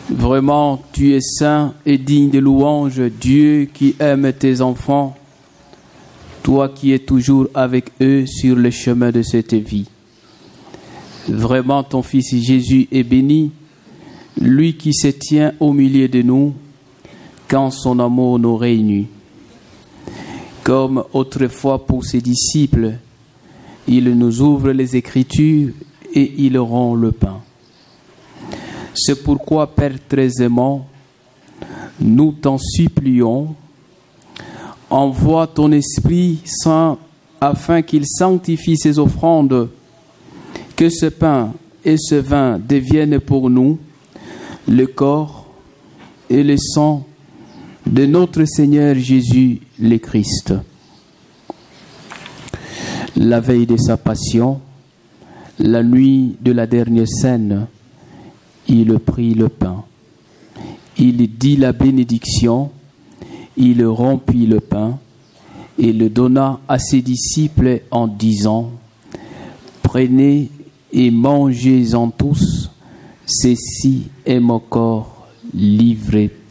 Vraiment, tu es saint et digne de louange, Dieu qui aime tes enfants, toi qui es toujours avec eux sur le chemin de cette vie. Vraiment, ton Fils Jésus est béni, lui qui se tient au milieu de nous, quand son amour nous réunit. Comme autrefois pour ses disciples, il nous ouvre les Écritures et il rend le pain. C'est pourquoi, Père très aimant, nous t'en supplions, envoie ton Esprit Saint afin qu'il sanctifie ces offrandes, que ce pain et ce vin deviennent pour nous le corps et le sang de notre Seigneur Jésus le Christ. La veille de sa passion, la nuit de la dernière scène, il prit le pain. Il dit la bénédiction, il rompit le pain et le donna à ses disciples en disant : « Prenez et mangez-en tous, ceci est mon corps livré